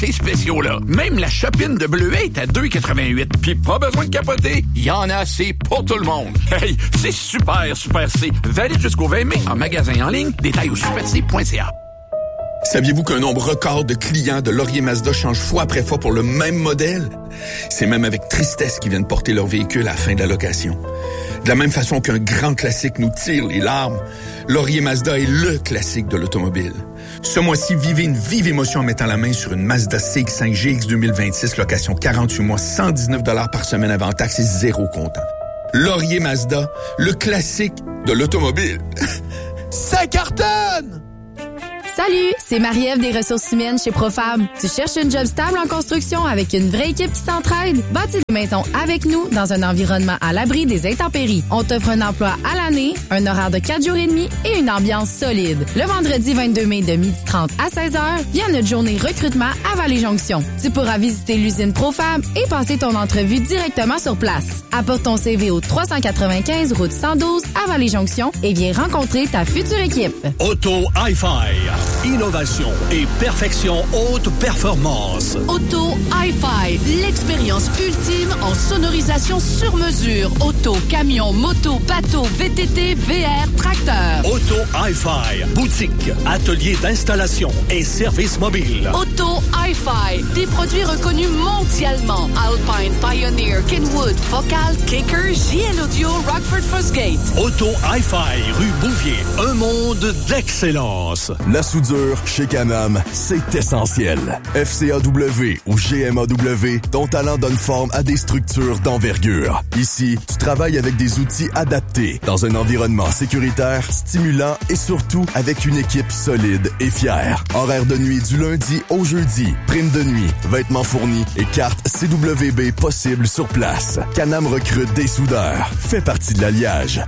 Tes spéciaux, là. Même la chopine de bleuet est à 2,88. Puis pas besoin de capoter. Il y en a assez pour tout le monde. Hey, c'est super C. Valide jusqu'au 20 mai en magasin en ligne. Détails au superc.ca. Saviez-vous qu'un nombre record de clients de Laurier Mazda change fois après fois pour le même modèle? C'est même avec tristesse qu'ils viennent porter leur véhicule à la fin de la location. De la même façon qu'un grand classique nous tire les larmes, Laurier Mazda est le classique de l'automobile. Ce mois-ci, vivez une vive émotion en mettant la main sur une Mazda CX-5 GX 2026, location 48 mois, 119 $ par semaine avant taxes et 0 comptant. Laurier Mazda, le classique de l'automobile. Ça cartonne! Salut, c'est Marie-Ève des ressources humaines chez Profab. Tu cherches une job stable en construction avec une vraie équipe qui s'entraide? Bâtis des maisons avec nous dans un environnement à l'abri des intempéries. On t'offre un emploi à l'année, un horaire de 4 jours et demi et une ambiance solide. Le vendredi 22 mai de 12h30 à 16h, viens à notre journée recrutement à Vallée-Jonction. Tu pourras visiter l'usine Profab et passer ton entrevue directement sur place. Apporte ton CV au 395 route 112 à Vallée-Jonction et viens rencontrer ta future équipe. Auto Hi-Fi. Innovation et perfection haute performance. Auto Hi-Fi, l'expérience ultime en sonorisation sur mesure. Auto, camion, moto, bateau, VTT, VR, tracteur. Auto Hi-Fi, boutique, atelier d'installation et service mobile. Auto Hi-Fi, des produits reconnus mondialement. Alpine, Pioneer, Kenwood, Focal, Kicker, JL Audio, Rockford Fosgate. Auto Hi-Fi, rue Bouvier, un monde d'excellence. La soudure chez Can-Am, c'est essentiel. FCAW ou GMAW, ton talent donne forme à des structures d'envergure. Ici, tu travailles avec des outils adaptés, dans un environnement sécuritaire, stimulant et surtout avec une équipe solide et fière. Horaire de nuit du lundi au jeudi, prime de nuit, vêtements fournis et carte CWB possible sur place. Can-Am recrute des soudeurs. Fais partie de l'alliage.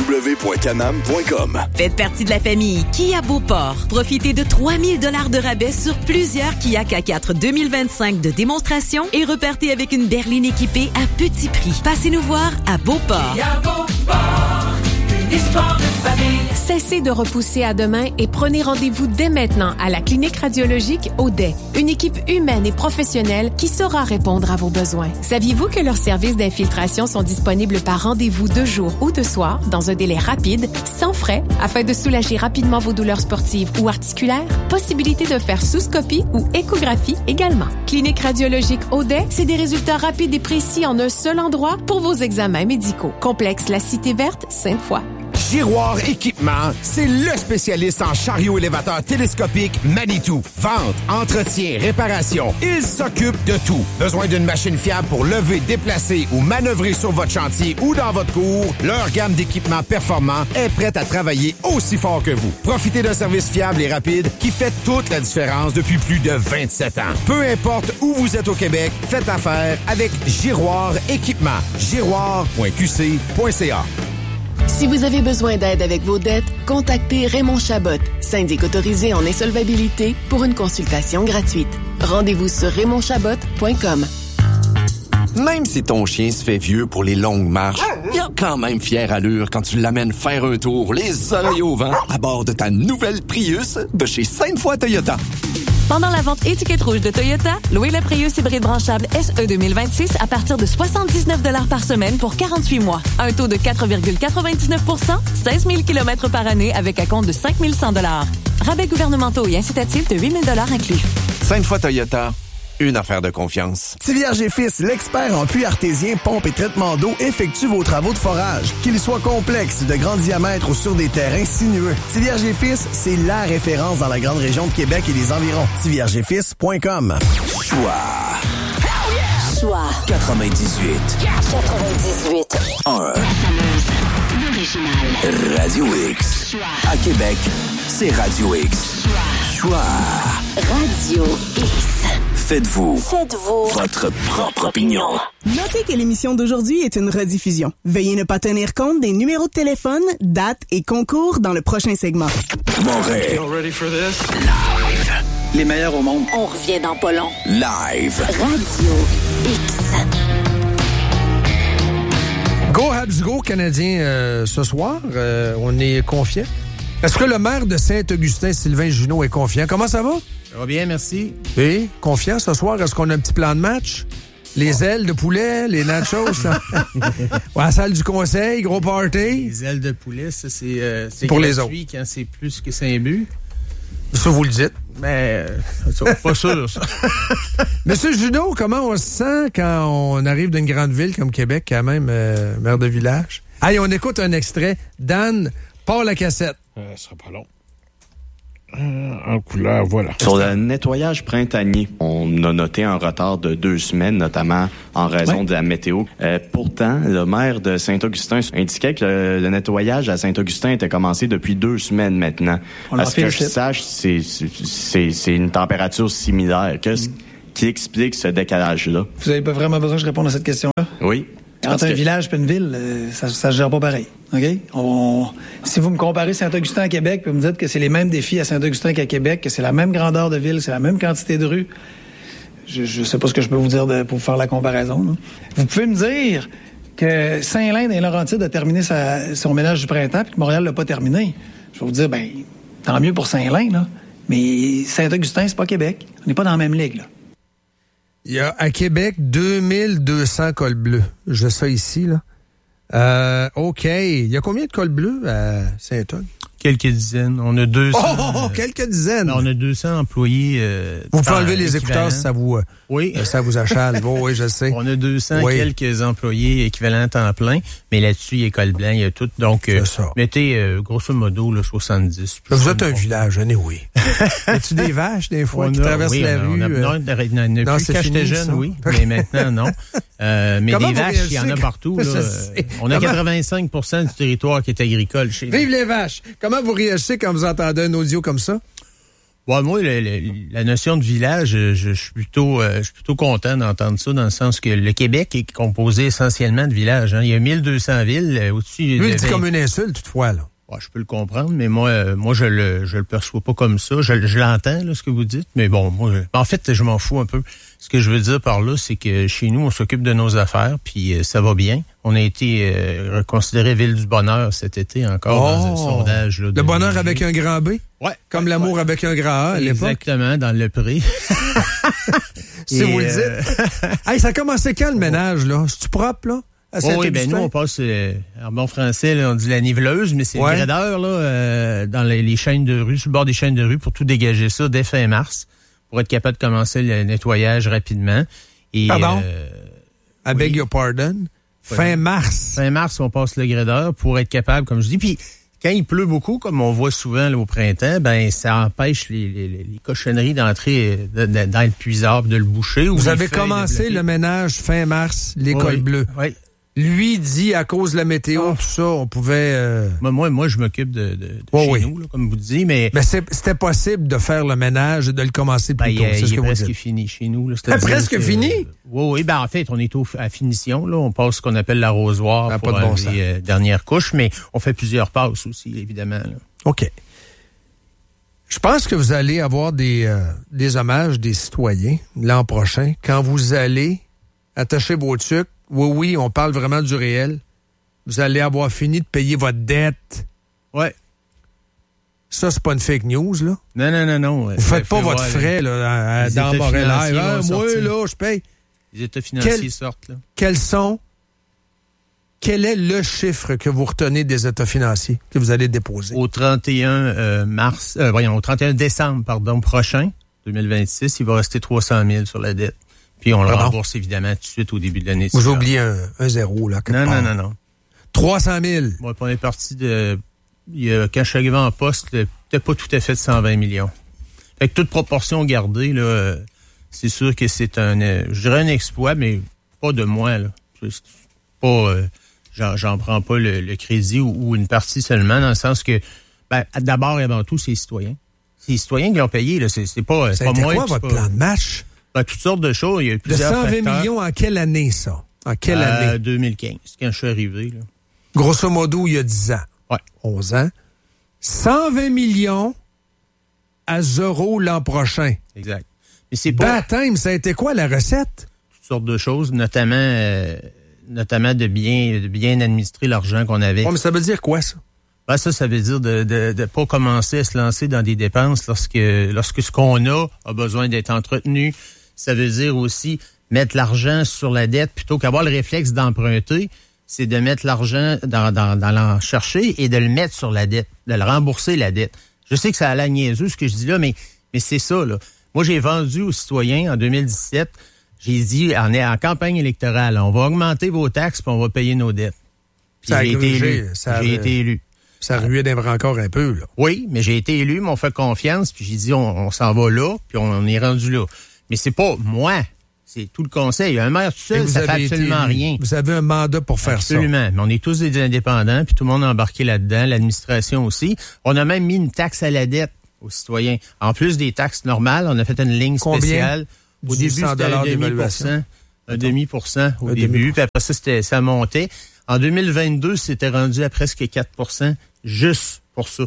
www.canam.com. Faites partie de la famille Kia Beauport. Profitez de 3000 $ de rabais sur plusieurs Kia K4 2025 de démonstration et repartez avec une berline équipée à petit prix. Passez nous voir à Beauport. Kia Beauport, une histoire de famille. Cessez de repousser à demain et prenez rendez-vous dès maintenant à la clinique radiologique Audet. Une équipe humaine et professionnelle qui saura répondre à vos besoins. Saviez-vous que leurs services d'infiltration sont disponibles par rendez-vous de jour ou de soir dans un délai rapide, sans frais, afin de soulager rapidement vos douleurs sportives ou articulaires? Possibilité de faire sous-scopie ou échographie également. Clinique radiologique Audet, c'est des résultats rapides et précis en un seul endroit pour vos examens médicaux. Complexe La Cité Verte, Sainte-Foy. Giroir Équipement, c'est le spécialiste en chariot élévateur télescopique Manitou. Vente, entretien, réparation, il s'occupe de tout. Besoin d'une machine fiable pour lever, déplacer ou manœuvrer sur votre chantier ou dans votre cour? Leur gamme d'équipements performants est prête à travailler aussi fort que vous. Profitez d'un service fiable et rapide qui fait toute la différence depuis plus de 27 ans. Peu importe où vous êtes au Québec, faites affaire avec Giroir Équipement. Giroir.qc.ca. Si vous avez besoin d'aide avec vos dettes, contactez Raymond Chabot, syndic autorisé en insolvabilité, pour une consultation gratuite. Rendez-vous sur raymondchabot.com. Même si ton chien se fait vieux pour les longues marches, il a quand même fière allure quand tu l'amènes faire un tour, les oreilles au vent, à bord de ta nouvelle Prius de chez Sainte-Foy Toyota. Pendant la vente étiquette rouge de Toyota, louez le Prius hybride branchable SE 2026 à partir de 79 $ par semaine pour 48 mois. Un taux de 4,99 %, 16 000 km par année avec un compte de 5 100 $. Rabais gouvernementaux et incitatifs de 8 000 $ inclus. Sainte-Foy Toyota, une affaire de confiance. Tivierge et Fils, l'expert en puits artésien, pompe et traitement d'eau, effectue vos travaux de forage. Qu'ils soient complexes, de grand diamètre ou sur des terrains sinueux. Tivierge et Fils, c'est la référence dans la grande région de Québec et les environs. tiviergeetfils.com. Choix 98. 1. Radio X. À Québec, c'est Radio X. Choix. Radio X. Faites-vous votre propre opinion. Notez que l'émission d'aujourd'hui est une rediffusion. Veuillez ne pas tenir compte des numéros de téléphone, dates et concours dans le prochain segment. Montréal. Live. Les meilleurs au monde. On revient dans pas long. Live. Radio X. Go Habs Go Canadien ce soir. On est confiant. Est-ce que le maire de Saint-Augustin, Sylvain Junot, est confiant? Comment ça va? Ça va bien, merci. Et confiant ce soir, est-ce qu'on a un petit plan de match? Les ailes de poulet, les nachos, à la salle du conseil, gros party. Les ailes de poulet, ça, c'est pour les autres. Quand c'est plus que 5 buts. Ça, vous le dites. Mais, pas sûr, ça. Monsieur Junot, comment on se sent quand on arrive d'une grande ville comme Québec, quand même, maire de village? Allez, on écoute un extrait. Dan, part la cassette. Ça sera pas long. En couleur, voilà. Sur le nettoyage printanier, on a noté un retard de 2 semaines, notamment en raison de la météo. Pourtant, le maire de Saint-Augustin indiquait que le nettoyage à Saint-Augustin était commencé depuis 2 semaines maintenant. À ce que je sache, c'est une température similaire. Qu'est-ce qui explique ce décalage-là? Vous avez pas vraiment besoin que je réponde à cette question-là? Oui. Entre un village et une ville, ça se gère pas pareil. OK? Si vous me comparez Saint-Augustin à Québec, puis vous me dites que c'est les mêmes défis à Saint-Augustin qu'à Québec, que c'est la même grandeur de ville, c'est la même quantité de rues, je sais pas ce que je peux vous dire pour faire la comparaison. Là. Vous pouvez me dire que Saint-Lin et Laurentides a terminé son ménage du printemps, puis que Montréal l'a pas terminé. Je vais vous dire, tant mieux pour Saint-Lin, là. Mais Saint-Augustin, c'est pas Québec. On n'est pas dans la même ligue, là. Il y a à Québec 2200 cols bleus. Je sais ça ici, là. OK. Il y a combien de cols bleus à Saint-Aug? Quelques dizaines. On a 200. Quelques dizaines. On a 200 employés. Vous pouvez enlever les écouteurs si ça vous, oui. Ça vous achale. Oui, je sais. On a 200 quelques employés équivalents temps plein, mais là-dessus, il y a école blanc, il y a tout. Donc, mettez grosso modo là, 70. Vous êtes un village, oui. As-tu des vaches, des fois, qui traversent la rue? Non, quand j'étais jeune, oui. Mais maintenant, non. Mais des vaches, il y en a partout. Là. On a 85% du territoire qui est agricole chez nous. Vive les vaches! Comment vous réagissez quand vous entendez un audio comme ça? Bon, moi, la notion de village, je suis plutôt content d'entendre ça, dans le sens que le Québec est composé essentiellement de villages. Hein. Il y a 1200 villes au-dessus. Lui, il dit comme une insulte, toutefois, là. Ouais, je peux le comprendre, mais moi, je le perçois pas comme ça. Je l'entends, là, ce que vous dites, mais bon, en fait, je m'en fous un peu. Ce que je veux dire par là, c'est que chez nous, on s'occupe de nos affaires, puis ça va bien. On a été considéré ville du bonheur cet été encore dans un sondage. Là, le bonheur avec un grand B? Ouais. Comme l'amour avec un grand A à l'époque? Exactement, dans le prix. Si vous le dites. Hey, ça a commencé quand, le ménage, là? C'est-tu propre, là? Oui, nous, on passe, en bon français, là, on dit la niveleuse, mais c'est le gradeur, là, dans les chaînes de rue, sur le bord des chaînes de rue, pour tout dégager ça dès fin mars, pour être capable de commencer le nettoyage rapidement. Et, pardon? I beg your pardon? Fin mars. Fin mars, on passe le gradeur pour être capable, comme je dis. Puis, quand il pleut beaucoup, comme on voit souvent là, au printemps, ça empêche les cochonneries d'entrer dans le puisard, de le boucher. Vous avez commencé le ménage fin mars, l'école bleue. Oui. Lui dit, à cause de la météo, tout ça, on pouvait... Moi, je m'occupe de chez nous, là, comme vous dites, mais c'était possible de faire le ménage et de le commencer plus tôt, c'est ce que vous dites. Il est presque fini chez nous. Là, presque fini? Oui, en fait, on est à finition. Là, on passe ce qu'on appelle l'arrosoir pour les dernières couches, mais on fait plusieurs passes aussi, évidemment. Là. OK. Je pense que vous allez avoir des hommages des citoyens l'an prochain, quand vous allez attacher vos tucs. Oui, on parle vraiment du réel. Vous allez avoir fini de payer votre dette. Ouais. Ça, c'est pas une fake news, là. Non. Vous faites pas votre frais, là, dans Montréal. Moi, là, je paye. Les états financiers sortent, là. Quel est le chiffre que vous retenez des états financiers que vous allez déposer? Au 31 décembre, prochain, 2026, il va rester 300 000 sur la dette. Puis on le rembourse évidemment tout de suite au début de l'année. Vous oubliez un zéro, là. Non. 300 000. Moi, on est parti quand je suis arrivé en poste, c'était pas tout à fait de 120 millions. Fait que toute proportion gardée, là, c'est sûr que c'est je dirais un exploit, mais pas de moi, là. C'est pas, j'en prends pas le crédit ou une partie seulement, dans le sens que, d'abord et avant tout, c'est les citoyens. C'est les citoyens qui l'ont payé, là. C'est pas, ça a été moi. Quoi, votre plan de match? Toutes sortes de choses. Il y a eu plusieurs facteurs. De 120 facteurs. millions, en quelle année, ça? En quelle année? 2015, quand je suis arrivé. Là. Grosso modo, il y a 10 ans. Ouais. 11 ans. 120 millions à zéro l'an prochain. Exact. Mais c'est pas... Baptême, ça a été quoi, la recette? Toutes sortes de choses, notamment de bien administrer l'argent qu'on avait. Oh, mais ça veut dire quoi, ça? Ben ça veut dire de pas commencer à se lancer dans des dépenses lorsque ce qu'on a besoin d'être entretenu. Ça veut dire aussi mettre l'argent sur la dette plutôt qu'avoir le réflexe d'emprunter. C'est de mettre l'argent dans l'en chercher et de le mettre sur la dette, de le rembourser la dette. Je sais que ça a l'air niaiseux ce que je dis là, mais c'est ça, là. Moi, j'ai vendu aux citoyens en 2017, j'ai dit, en campagne électorale, on va augmenter vos taxes puis on va payer nos dettes. Puis j'ai été élu. Ça ruait d'un vrai encore un peu, là. Oui, mais j'ai été élu, m'ont fait confiance, puis j'ai dit, on s'en va là, puis on est rendu là. Mais c'est pas moi, c'est tout le conseil. Un maire tout seul, ça fait absolument rien. Vous avez un mandat pour faire ça. Absolument. Mais on est tous des indépendants, puis tout le monde a embarqué là-dedans, l'administration aussi. On a même mis une taxe à la dette aux citoyens. En plus des taxes normales, on a fait une ligne spéciale. Au début, c'était 1,5%. 1,5% au début, puis après ça montait. En 2022, c'était rendu à presque 4%, juste pour ça.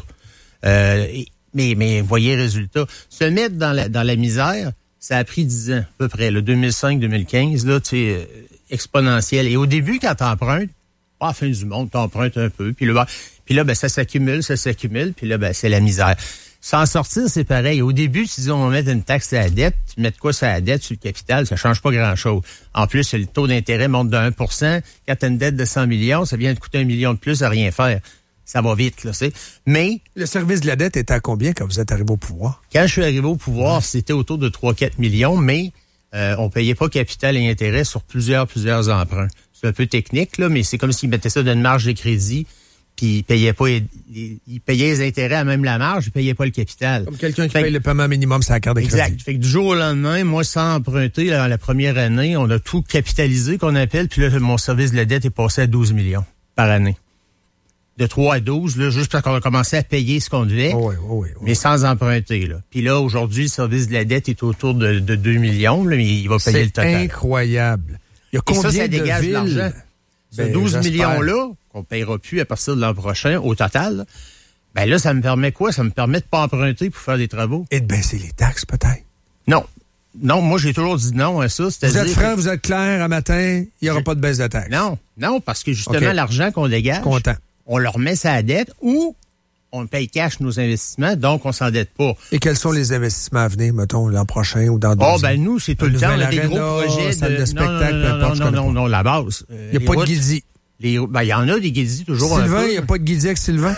Mais voyez le résultat. Se mettre dans la misère, ça a pris 10 ans, à peu près, le 2005-2015, là, tu sais, exponentiel. Et au début, quand t'empruntes, pas à la fin du monde, t'empruntes un peu, puis là, ben, ça s'accumule, puis là, ben, c'est la misère. S'en sortir, c'est pareil. Au début, tu dis, on va mettre une taxe à la dette. Tu mets quoi sur la dette, sur le capital, ça change pas grand-chose. En plus, le taux d'intérêt monte de 1%. Quand tu as une dette de 100 millions, ça vient de coûter 1 million de plus à rien faire. Ça va vite, là, tu sais. Mais... Le service de la dette était à combien quand vous êtes arrivé au pouvoir? Quand je suis arrivé au pouvoir, c'était autour de 3-4 millions, mais on payait pas capital et intérêt sur plusieurs emprunts. C'est un peu technique, là, mais c'est comme s'ils mettaient ça dans une marge de crédit. Puis il payait les intérêts à même la marge, il payait pas le capital. Comme quelqu'un qui paye le paiement minimum sur la carte de crédit. Exact. Fait que du jour au lendemain, moi, sans emprunter, la première année, on a tout capitalisé, qu'on appelle, puis là, mon service de la dette est passé à 12 millions par année. De 3 à 12, là, juste parce qu'on a commencé à payer ce qu'on devait, mais sans emprunter. Là. Puis là, aujourd'hui, le service de la dette est autour de 2 millions, là, mais il va payer le total. C'est incroyable. Il y a combien ça de dégage villes? L'argent. Ce 12 millions-là, qu'on ne payera plus à partir de l'an prochain, au total, ben là, ça me permet quoi? Ça me permet de pas emprunter pour faire des travaux. Et de baisser les taxes, peut-être? Non. Non, moi, j'ai toujours dit non à ça. Vous êtes franc, vous êtes clair, un matin, il n'y aura pas de baisse de taxes. Non, parce que justement, l'argent qu'on dégage, on le remet sa dette ou on paye cash nos investissements, donc on s'endette pas. Et quels sont les investissements à venir, mettons, l'an prochain ou dans 2 ans? Ben nous, c'est tout le temps. On a des gros projets salle de spectacle, non, la base. Il n'y a pas de guidis. Il y en a des guidis toujours. Sylvain, il n'y a pas de guidis avec Sylvain?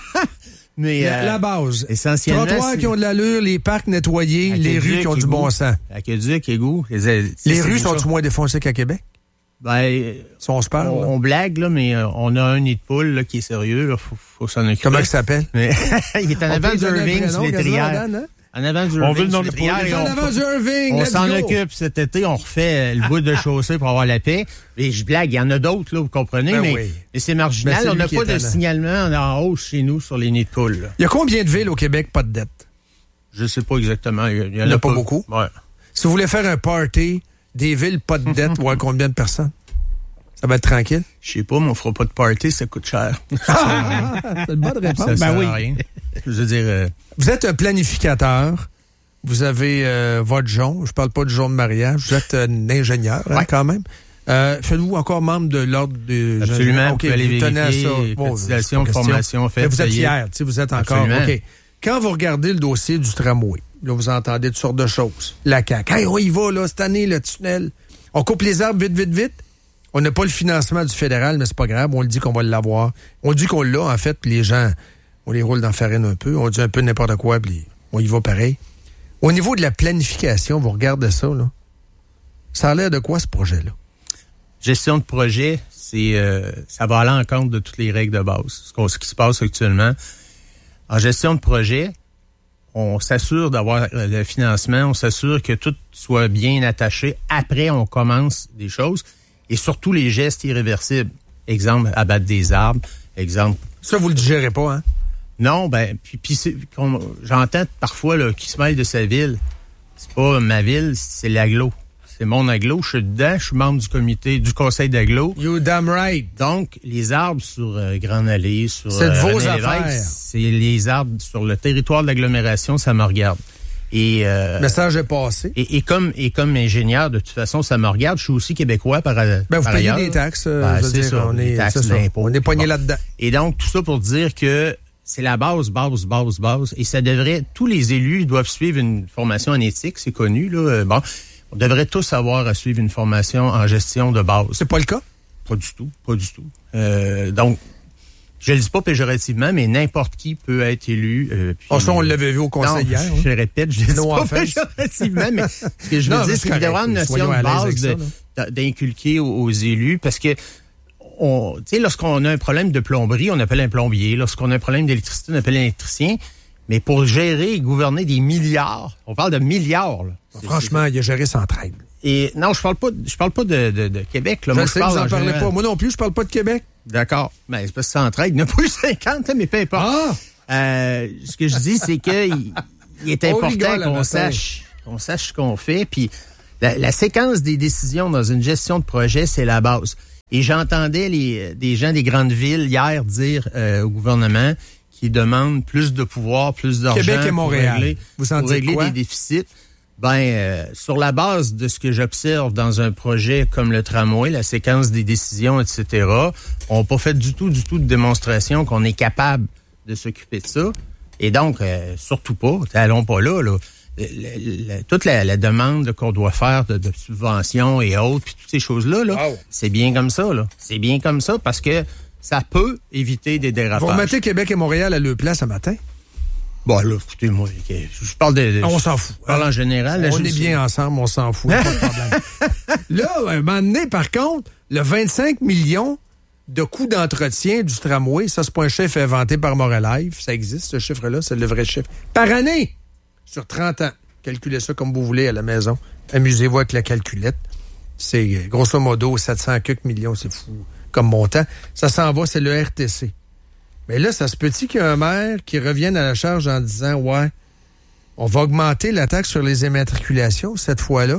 Mais la base. Essentiellement. Trottoirs qui ont de l'allure, les parcs nettoyés, les rues qui ont du bon sens. Aqueduc, égout. Les rues sont-tu moins défoncées qu'à Québec? Ben, si on se parle. On blague, là, mais on a un nid de poule là, qui est sérieux. Là, faut s'en occuper. Comment il s'appelle? Il est en avant du Irving, sur les trières. En avant du Irving, sur les trières. On s'en occupe cet été. On refait le bout de chaussée pour avoir la paix. Et je blague, il y en a d'autres, là, vous comprenez, mais c'est marginal. On n'a pas de signalement en hausse chez nous sur les nids de poule. Là. Il y a combien de villes au Québec pas de dette? Je sais pas exactement. Il y en a pas beaucoup? Ouais. Si vous voulez faire un party... Des villes, pas de dette, voir combien de personnes? Ça va être tranquille? Je sais pas, mais on fera pas de party, ça coûte cher. C'est une bonne réponse. Ça sert à rien. Je veux dire... Vous êtes un planificateur. Vous avez votre jonc. Je parle pas du jonc de mariage. Vous êtes un ingénieur, quand même. Faites-vous encore membre de l'ordre des... Absolument. Okay, vous tenez à ça. Cotisation, formation, fait. Vous êtes fier. Vous êtes encore... OK. Quand vous regardez le dossier du tramway, là, vous entendez toutes sortes de choses. La CAQ. Hey, on y va, là, cette année, le tunnel. On coupe les arbres vite. On n'a pas le financement du fédéral, mais c'est pas grave. On le dit qu'on va l'avoir. On dit qu'on l'a, en fait, puis les gens, on les roule dans la farine un peu. On dit un peu n'importe quoi, puis on y va pareil. Au niveau de la planification, vous regardez ça, là. Ça a l'air de quoi, ce projet-là? Gestion de projet, ça va à l'encontre de toutes les règles de base. Ce qui se passe actuellement. En gestion de projet, on s'assure d'avoir le financement, on s'assure que tout soit bien attaché. Après, on commence des choses et surtout les gestes irréversibles. Exemple, abattre des arbres. Exemple. Ça, vous le digérez pas, hein? Non, puis j'entends parfois là, qui se mêle de sa ville. C'est pas ma ville, c'est l'agglo. C'est mon agglo, je suis dedans, je suis membre du conseil d'agglo. You damn right. Donc, les arbres sur Grande Allée, sur c'est de vos affaires. C'est les arbres sur le territoire de l'agglomération, ça me regarde. Et message est passé. Et comme ingénieur, de toute façon, ça me regarde. Je suis aussi québécois par ailleurs. Vous payez des taxes. C'est ça, des taxes d'impôts. On est poigné là-dedans. Et donc, tout ça pour dire que c'est la base. Et ça devrait, tous les élus doivent suivre une formation en éthique, c'est connu, là. On devrait tous avoir à suivre une formation en gestion de base. C'est pas le cas? Pas du tout. Donc, je le dis pas péjorativement, mais n'importe qui peut être élu. Ça, on l'avait vu au conseil hier. Je le répète, je le dis pas péjorativement, mais ce que je veux dire, c'est qu'il doit y avoir une notion de base d'inculquer aux élus, parce que lorsqu'on a un problème de plomberie, on appelle un plombier. Lorsqu'on a un problème d'électricité, on appelle un électricien. Mais pour gérer et gouverner des milliards, on parle de milliards. Là. Franchement, il a géré sans traîne. Et non, je parle pas de Québec. Là. Moi, je parle, vous en parlez pas. Moi non plus, je parle pas de Québec. D'accord. Ben, c'est parce que sans traîne, il n'a pas eu 50, mais peu importe. Ce que je dis, c'est que il est important qu'on sache ce qu'on fait. Puis la séquence des décisions dans une gestion de projet, c'est la base. Et j'entendais des gens des grandes villes hier dire au gouvernement qu'ils demandent plus de pouvoir, plus d'argent Québec et Montréal. pour régler des déficits. Sur la base de ce que j'observe dans un projet comme le tramway, la séquence des décisions, etc., on n'a pas fait du tout de démonstration qu'on est capable de s'occuper de ça. Et donc, surtout pas, allons pas là. Toute la demande qu'on doit faire de subventions et autres, puis toutes ces choses-là, c'est bien comme ça. Là. C'est bien comme ça parce que ça peut éviter des dérapages. Vous remettez Québec et Montréal à leur place ce matin? Bon, là, écoutez, moi, je parle on s'en fout. Je parle en général. Là, on est bien ensemble, on s'en fout. Pas de problème. Là, un moment donné, par contre, le 25 millions de coûts d'entretien du tramway, ça, c'est pas un chiffre inventé par Moralive. Ça existe, ce chiffre-là, c'est le vrai chiffre. Par année, sur 30 ans. Calculez ça comme vous voulez à la maison. Amusez-vous avec la calculette. C'est grosso modo 700 quelques millions, c'est fou comme montant. Ça s'en va, c'est le RTC. Mais là, ça se peut-il qu'il y ait un maire qui revienne à la charge en disant « Ouais, on va augmenter la taxe sur les immatriculations cette fois-là.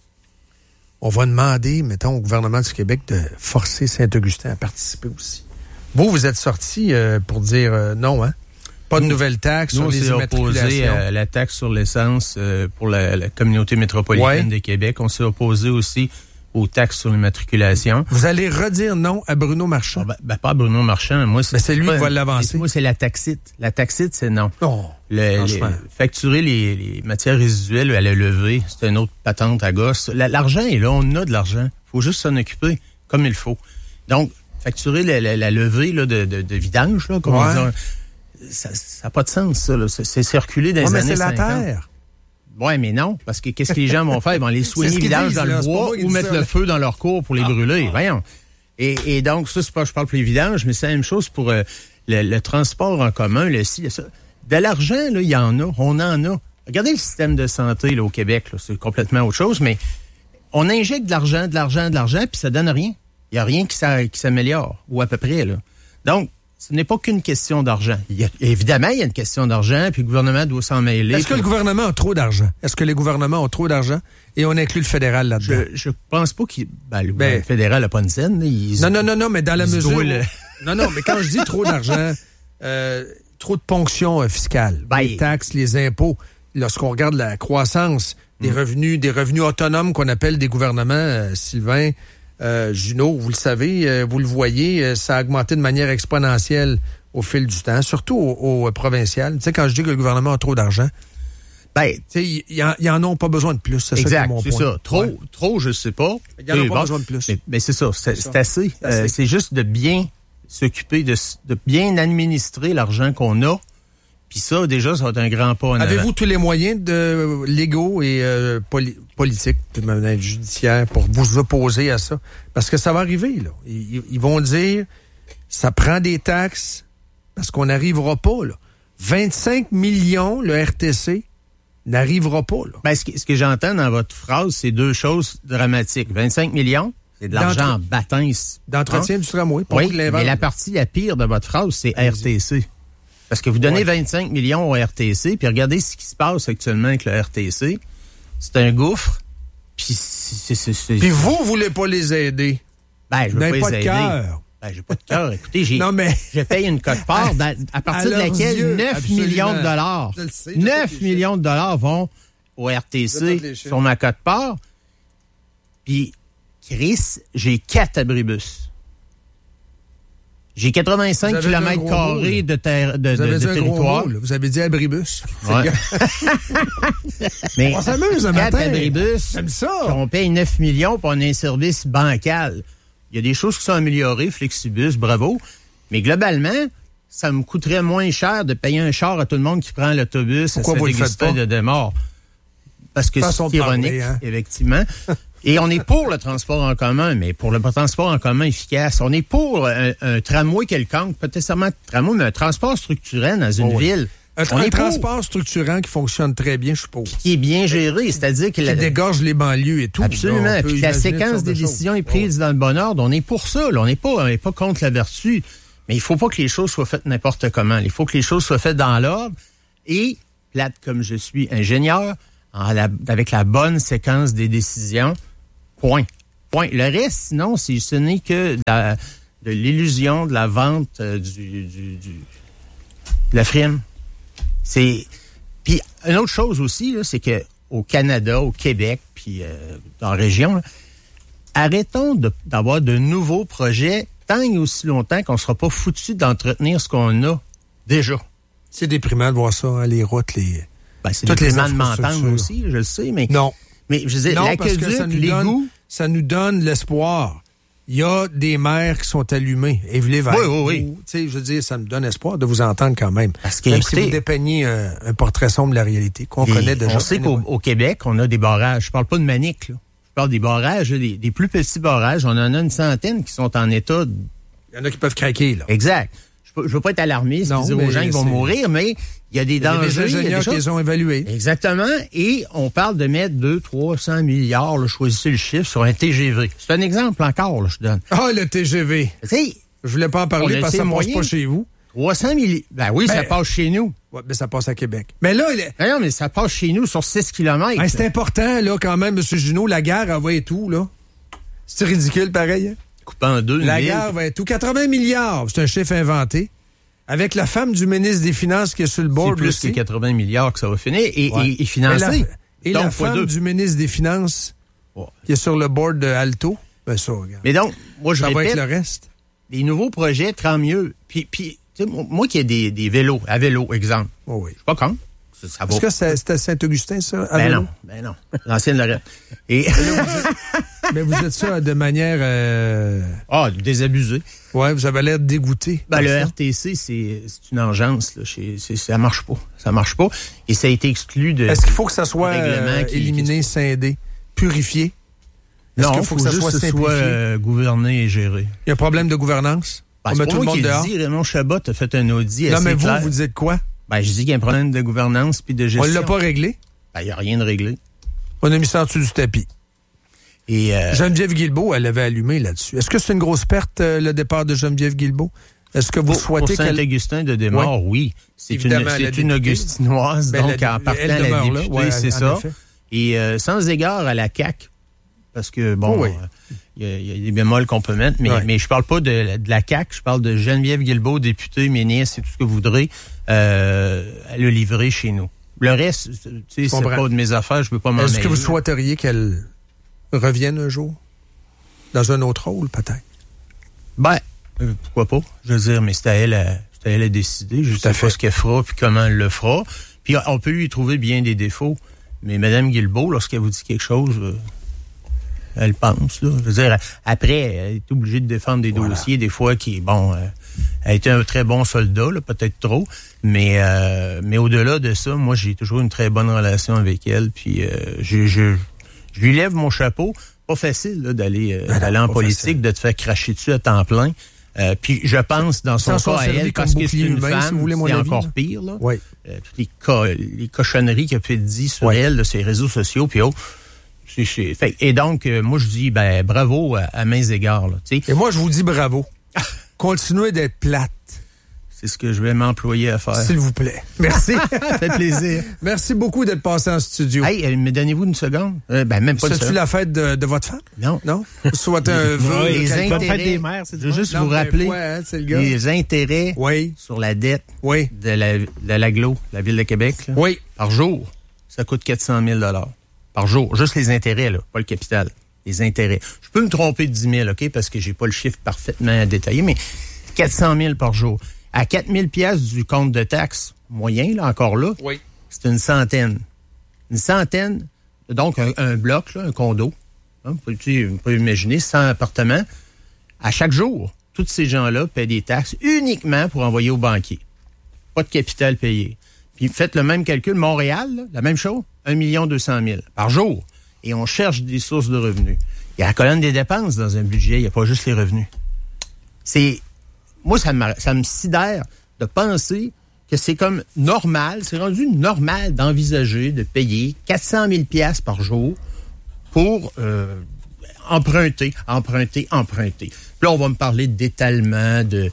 On va demander, mettons, au gouvernement du Québec de forcer Saint-Augustin à participer aussi. » Vous êtes sorti pour dire non, hein? Pas de nouvelles taxes sur les immatriculations. On s'est opposé à la taxe sur l'essence pour la communauté métropolitaine de Québec. On s'est opposé aussi aux taxes sur l'immatriculation. Vous allez redire non à Bruno Marchand? Pas à Bruno Marchand. Moi, c'est lui qui va l'avancer. Moi, c'est la taxite. La taxite, c'est non. Non. Facturer les matières résiduelles à la levée, c'est une autre patente à gosse. L'argent est là, on a de l'argent. Il faut juste s'en occuper comme il faut. Donc, facturer la levée là, de vidange, là, comme on dit, ça n'a pas de sens, ça. Là. C'est circulé dans les années 50. Mais c'est la terre. Oui, mais non, parce que qu'est-ce que les gens vont faire? Ils vont les soigner vidange dans le bois ou mettre le feu dans leur cour pour les brûler. Voyons. Et donc, ça, c'est pas, je parle pour les vidanges, mais c'est la même chose pour le transport en commun, de l'argent, là, il y en a. On en a. Regardez le système de santé là, au Québec, là, c'est complètement autre chose, mais on injecte de l'argent, puis ça donne rien. Il n'y a rien qui s'améliore, ou à peu près. Là. Donc, ce n'est pas qu'une question d'argent. Évidemment, il y a une question d'argent, puis le gouvernement doit s'en mêler. Est-ce que le gouvernement a trop d'argent? Est-ce que les gouvernements ont trop d'argent? Et on inclut le fédéral là-dedans. Je pense pas qu'il... le fédéral n'a pas une scène. Non, mais dans la mesure... Non, mais quand je dis trop d'argent, trop de ponctions fiscales, les taxes, les impôts, lorsqu'on regarde la croissance des revenus autonomes qu'on appelle des gouvernements, Sylvain... Junot, vous le savez, vous le voyez, ça a augmenté de manière exponentielle au fil du temps, surtout au provincial. Tu sais, quand je dis que le gouvernement a trop d'argent, ils en ont pas besoin de plus. C'est exact, ça qui est mon point. C'est ça. Trop, je sais pas. Ils n'en ont pas besoin de plus. Mais c'est ça, c'est assez. C'est juste de bien s'occuper, de bien administrer l'argent qu'on a. Puis ça, déjà, ça va être un grand pas en avant. Avez-vous tous les moyens légaux et politiques, de manière judiciaire, pour vous opposer à ça? Parce que ça va arriver, là. Ils vont dire, ça prend des taxes, parce qu'on n'arrivera pas, là. 25 millions, le RTC, n'arrivera pas, là. Ce que j'entends dans votre phrase, c'est deux choses dramatiques. 25 millions, c'est de l'argent en bâtin. D'entretien du tramway, oui, mais la partie la pire de votre phrase, c'est RTC. Parce que vous donnez 25 millions au RTC, puis regardez ce qui se passe actuellement avec le RTC. C'est un gouffre. Puis Puis vous voulez pas les aider. Je veux pas les aider. Cœur. J'ai pas de cœur. Écoutez, je paye une cote-part à partir de laquelle 9 millions de dollars. 9 millions de dollars vont au RTC sur ma cote-part. Puis, Chris, j'ai 4 abribus. J'ai 85 km² de territoire. Vous avez dit abribus. Ouais. Mais on s'amuse un 4 matin. abribus. J'aime ça. On paye 9 millions pour un service bancal. Il y a des choses qui sont améliorées, Flexibus, bravo. Mais globalement, ça me coûterait moins cher de payer un char à tout le monde qui prend l'autobus à Saint-Augustin de Desmaures. Parce que c'est ironique, effectivement. Et on est pour le transport en commun, mais pour le transport en commun efficace. On est pour un tramway quelconque, pas nécessairement tramway, mais un transport structurant dans une ville. Un transport structurant qui fonctionne très bien, je suppose. Qui est bien géré, c'est-à-dire que... Qui dégorge les banlieues et tout. Absolument. Puis la séquence des décisions est prise dans le bon ordre. On est pour ça. Là. On n'est pas contre la vertu. Mais il faut pas que les choses soient faites n'importe comment. Il faut que les choses soient faites dans l'ordre. Et, plate comme je suis ingénieur, avec la bonne séquence des décisions, point. Le reste, sinon, ce n'est que de l'illusion de la vente de la frime. Puis une autre chose aussi, là, c'est que au Canada, au Québec, puis dans la région, là, arrêtons d'avoir de nouveaux projets tant et aussi longtemps qu'on ne sera pas foutu d'entretenir ce qu'on a déjà. C'est déprimant de voir ça, hein, les routes, c'est déprimant de m'entendre aussi, je le sais, mais... Non. Mais je veux dire, l'aqueduc, l'égout... Ça nous donne l'espoir. Il y a des maires qui sont allumés. Et vous les Oui. Tu sais, je veux dire, ça nous donne espoir de vous entendre quand même. Parce que, même écoutez, si vous dépeignez un portrait sombre de la réalité qu'on connaît déjà. On sait qu'au Québec, on a des barrages. Je parle pas de Manic, là. Je parle des barrages, des plus petits barrages. On en a une centaine qui sont en état... Il y en a qui peuvent craquer, là. Exact. Je veux pas être alarmiste et dire aux gens qu'ils vont mourir, mais il y a des dangers. Il y a des ingénieurs qui les ont évalués. Exactement. Et on parle de mettre 200-300 milliards, là, choisissez le chiffre, sur un TGV. C'est un exemple encore, là, je donne. Ah, le TGV. Tu sais, je voulais pas en parler parce que ça passe pas chez vous. 300 milliards. Ben oui, ça passe chez nous. Ouais, mais ça passe à Québec. Mais là, non, mais ça passe chez nous sur 6 km. Ben, c'est important, là, quand même, M. Junot. La gare, elle va et tout, là. C'est ridicule, pareil, hein? Coupé en deux. La gare va être tout. 80 milliards. C'est un chiffre inventé. Avec la femme du ministre des Finances qui est sur le board aussi. C'est plus que 80 milliards que ça va finir et financé. Et la femme du ministre des Finances qui est sur le board de Alto. Ben ça, regarde. Mais donc, moi, je répète, va être le reste. Les nouveaux projets, tant mieux. Puis tu sais, moi qui ai des vélos, à vélo, exemple. Oh oui. Je suis pas contre. Ça Est-ce que c'était à Saint-Augustin, ça? Ben non. L'ancienne Lorette. Et... Mais vous êtes ça de manière... désabusée. Ouais, vous avez l'air dégoûté. Ben, le RTC, c'est une engeance. Là. Ça marche pas. Ça marche pas. Et ça a été exclu de... Est-ce qu'il faut que ça soit éliminé, scindé, purifié? Non, il faut que ça soit gouverné et géré. Il y a un problème de gouvernance? On met tout le monde dehors? Raymond Chabot a fait un audit assez clair. Non, mais vous dites quoi? Ben, je dis qu'il y a un problème de gouvernance puis de gestion. On l'a pas réglé? Ben, il n'y a rien de réglé. On a mis ça en dessous du tapis. Et Geneviève Guilbeault, elle l'avait allumé là-dessus. Est-ce que c'est une grosse perte, le départ de Geneviève Guilbeault? Est-ce que vous souhaitez qu'elle... Pour Saint-Augustin de Desmaures, oui. C'est une Augustinoise, donc en partant à la députée, c'est ça. Et sans égard à la CAQ, parce que, bon, il y a des bémols qu'on peut mettre, mais je parle pas de la CAQ, je parle de Geneviève Guilbeault, députée, ministre, et tout ce que vous voudrez, le livrer chez nous. Le reste, tu sais, c'est pas de mes affaires, je peux pas m'en mêler. Est-ce que vous souhaiteriez qu'elle revienne un jour? Dans un autre rôle, peut-être? Ben, pourquoi pas? Je veux dire, mais c'est à elle à décider. Je sais pas ce qu'elle fera puis comment elle le fera. Puis on peut lui trouver bien des défauts. Mais Mme Guilbeault, lorsqu'elle vous dit quelque chose, elle pense, là. Je veux dire, après, elle est obligée de défendre des dossiers, des fois, elle a été un très bon soldat, là, peut-être trop. Mais au-delà de ça, moi, j'ai toujours une très bonne relation avec elle. Puis je lui lève mon chapeau. Pas facile là, d'aller en politique, de te faire cracher dessus à temps plein. Puis je pense dans son cas à elle, parce que c'est une femme, c'est encore pire. Là. Oui. Toutes les cochonneries qu'elle a dit sur elle, là, sur les réseaux sociaux, puis et donc, moi, je dis bravo à mains égards. Là, et moi, je vous dis bravo. Continuez d'être plate. C'est ce que je vais m'employer à faire. S'il vous plaît. Merci. Ça fait plaisir. Merci beaucoup d'être passé en studio. Hey, me donnez-vous une seconde? Même pas une seconde. C'est-tu la fête de votre femme? Non. Non? Souhaitez un vœu. Les intérêts. Fête des mères, c'est je veux juste vous rappeler les intérêts sur la dette de l'Aglo, la Ville de Québec, là, par jour. Ça coûte 400 000 par jour. Juste les intérêts, là, pas le capital. Les intérêts. Je peux me tromper de 10 000, OK, parce que j'ai pas le chiffre parfaitement détaillé, mais 400 000 par jour. À 4 000 piastres du compte de taxes moyen, là, encore là, c'est une centaine. Une centaine, donc un bloc, là, un condo. Hein, on peut imaginer 100 appartements. À chaque jour, tous ces gens-là paient des taxes uniquement pour envoyer au banquier. Pas de capital payé. Puis faites le même calcul. Montréal, là, la même chose, 1 200 000 par jour. Et on cherche des sources de revenus. Il y a la colonne des dépenses dans un budget, il n'y a pas juste les revenus. Moi, ça me sidère de penser que c'est comme normal, c'est rendu normal d'envisager de payer 400 000 piastres par jour pour emprunter. Puis là, on va me parler d'étalement, de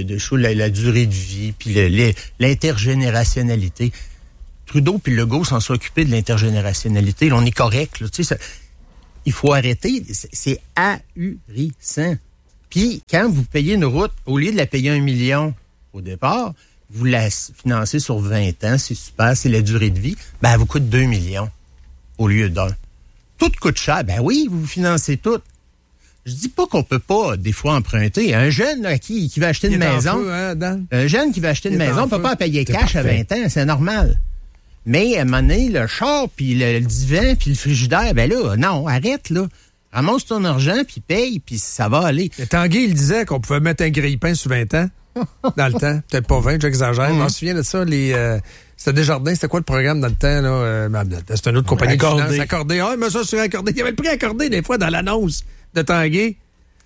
la durée de vie, puis l'intergénérationnalité. Trudeau puis Legault s'en sont occupés de l'intergénérationnalité. Là, on est correct. Là, il faut arrêter. C'est ahurissant. Puis, quand vous payez une route, au lieu de la payer 1 million au départ, vous la financez sur 20 ans, c'est super, c'est la durée de vie, elle vous coûte 2 millions au lieu d'1. Tout coûte cher. Oui, vous financez tout. Je dis pas qu'on peut pas, des fois, emprunter. Un jeune là, qui va acheter une maison, un jeune qui va acheter une maison ne peut pas payer cash à 20 ans, c'est normal. Mais à un moment donné, le char, puis le divan, puis le frigidaire, non, arrête, là. Ramasse ton argent, puis paye, puis ça va aller. Et Tanguy, il disait qu'on pouvait mettre un grille-pain sur 20 ans, dans le temps. Peut-être pas 20, j'exagère. Je m'en souviens de ça, c'était Desjardins, c'était quoi le programme dans le temps, là? C'était une autre compagnie de finance. Accordé. Ah, mais ça, c'est accordé. Il y avait le prix accordé, des fois, dans l'annonce de Tanguy.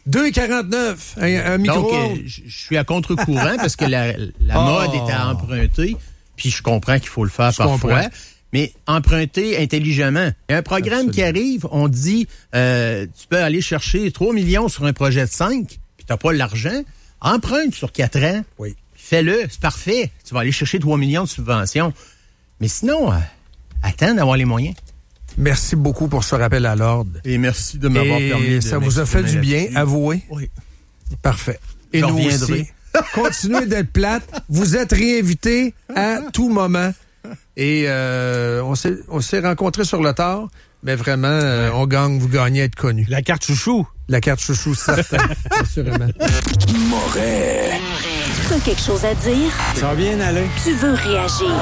2,49, un micro-ondes. Donc, je suis à contre-courant parce que la mode est à emprunter, puis je comprends qu'il faut le faire parfois. Mais emprunter intelligemment. Il y a un programme qui arrive, on dit, tu peux aller chercher 3 millions sur un projet de 5, puis t'as pas l'argent. Emprunte sur 4 ans. Oui. Fais-le, c'est parfait. Tu vas aller chercher 3 millions de subventions. Mais sinon, attends d'avoir les moyens. Merci beaucoup pour ce rappel à l'ordre. Et merci de m'avoir permis de ça vous a fait du bien, avouez? Oui. Parfait. Et nous aussi. Continuez d'être plate. Vous êtes réinvités à tout moment. Et on s'est rencontrés sur le tard, mais vraiment, vous gagnez à être connus. La carte chouchou. La carte chouchou, certain. Assurément. Moret. Tu as quelque chose à dire? Ça va bien aller. Tu veux réagir?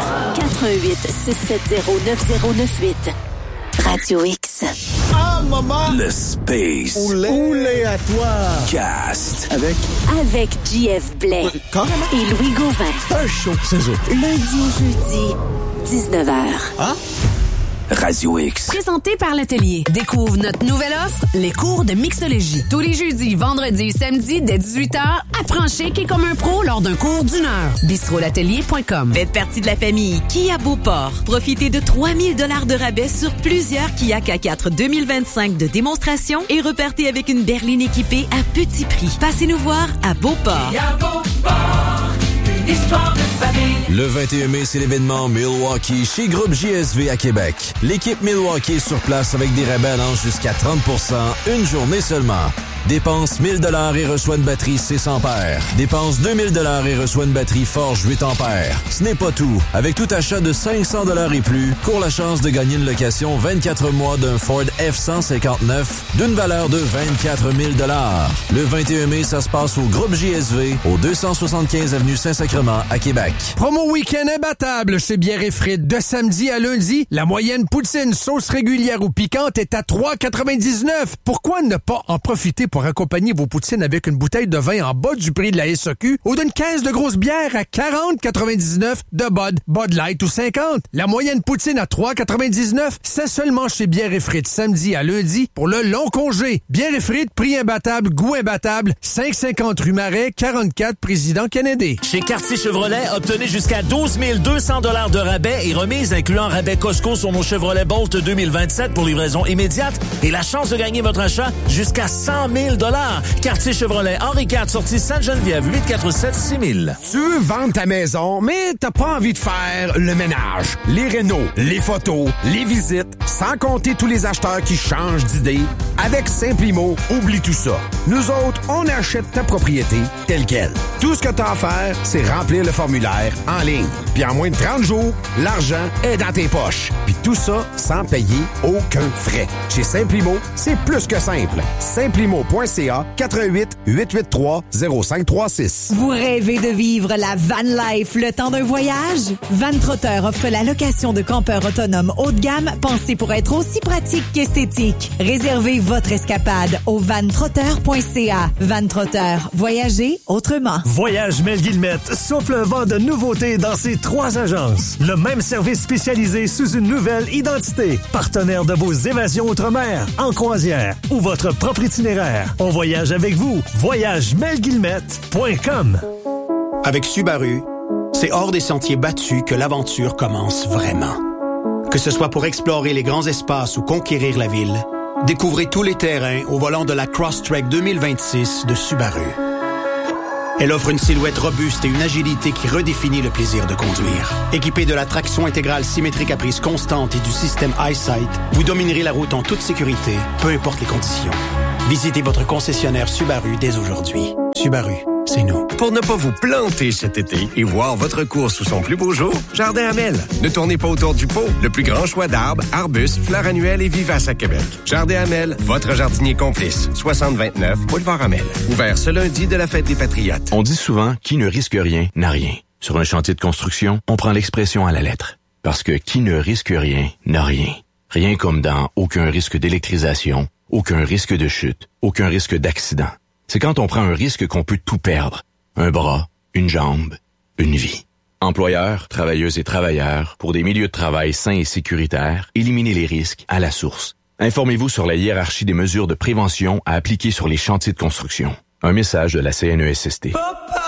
88-670-9098. Radio X. Ah, maman! Le Space. Oulé à toi! Cast. Avec JF Blais. Et Louis Gauvin. Un show, c'est ça. Lundi au jeudi, 19h. Ah? Radio X. Présenté par l'Atelier. Découvre notre nouvelle offre, les cours de mixologie. Tous les jeudis, vendredis et samedis, dès 18h, apprends chic et comme un pro lors d'un cours d'1 heure. bistrolatelier.com. Faites partie de la famille Kia Beauport. Profitez de 3 000 $ de rabais sur plusieurs Kia K4 2025 de démonstration et repartez avec une berline équipée à petit prix. Passez nous voir à Beauport. Kia Beauport, une histoire de famille. Le 21 mai, c'est l'événement Milwaukee chez Groupe JSV à Québec. L'équipe Milwaukee est sur place avec des rabais allant jusqu'à 30%, une journée seulement. Dépense 1 000 et reçoit une batterie 6 ampères. Dépense 2 000 et reçoit une batterie Forge 8 ampères. Ce n'est pas tout. Avec tout achat de 500 $ et plus, cours la chance de gagner une location 24 mois d'un Ford F-159 d'une valeur de 24 000 $. Le 21 mai, ça se passe au Groupe JSV, au 275 avenue Saint-Sacrement à Québec. Promo week-end imbattable chez Bière et Frites. De samedi à lundi, la moyenne poutine sauce régulière ou piquante est à 3,99. Pourquoi ne pas en profiter pour accompagner vos poutines avec une bouteille de vin en bas du prix de la SAQ ou d'une caisse de grosse bière à 40,99 de Bud Light ou 50. La moyenne poutine à 3,99, c'est seulement chez Bière et Frites samedi à lundi pour le long congé. Bière et Frites, prix imbattable, goût imbattable, 550 rue Marais, 44 Président Kennedy. Chez Cartier Chevrolet, obtenez jusqu'à 12 200 $ de rabais et remise incluant rabais Costco sur nos Chevrolet Bolt 2027 pour livraison immédiate et la chance de gagner votre achat jusqu'à 100 000 $. Quartier Chevrolet Henri IV, sortie Sainte-Geneviève, 847-6000. Tu veux vendre ta maison, mais t'as pas envie de faire le ménage, les rénaux, les photos, les visites, sans compter tous les acheteurs qui changent d'idée. Avec Simplimo, oublie tout ça. Nous autres, on achète ta propriété telle quelle. Tout ce que t'as à faire, c'est remplir le formulaire en ligne. Puis en moins de 30 jours, l'argent est dans tes poches. Puis tout ça sans payer aucun frais. Chez Simplimo, c'est plus que simple. Simplimo.ca 418-883-0536. Vous rêvez de vivre la van life le temps d'un voyage? Vantrotter offre la location de campeurs autonomes haut de gamme pensés pour être aussi pratique qu'esthétique. Réservez votre escapade au vantrotter.ca. Vantrotter, voyagez autrement. Voyage Mel Guillemette souffle un vent de nouveautés dans ses 3 agences. Le même service spécialisé sous une nouvelle identité. Partenaire de vos évasions outre-mer, en croisière ou votre propre itinéraire. On voyage avec vous. VoyageMelGuillemette.com. Avec Subaru, c'est hors des sentiers battus que l'aventure commence vraiment. Que ce soit pour explorer les grands espaces ou conquérir la ville, découvrez tous les terrains au volant de la Crosstrek 2026 de Subaru. Elle offre une silhouette robuste et une agilité qui redéfinit le plaisir de conduire. Équipée de la traction intégrale symétrique à prise constante et du système EyeSight, vous dominerez la route en toute sécurité, peu importe les conditions. Visitez votre concessionnaire Subaru dès aujourd'hui. Subaru, c'est nous. Pour ne pas vous planter cet été et voir votre course sous son plus beau jour, Jardin Hamel. Ne tournez pas autour du pot. Le plus grand choix d'arbres, arbustes, fleurs annuelles et vivaces à Québec. Jardin Hamel, votre jardinier complice. 6029 Boulevard Hamel. Ouvert ce lundi de la Fête des Patriotes. On dit souvent, qui ne risque rien n'a rien. Sur un chantier de construction, on prend l'expression à la lettre. Parce que qui ne risque rien n'a rien. Rien comme dans aucun risque d'électrisation, aucun risque de chute, aucun risque d'accident. C'est quand on prend un risque qu'on peut tout perdre. Un bras, une jambe, une vie. Employeurs, travailleuses et travailleurs, pour des milieux de travail sains et sécuritaires, éliminez les risques à la source. Informez-vous sur la hiérarchie des mesures de prévention à appliquer sur les chantiers de construction. Un message de la CNESST.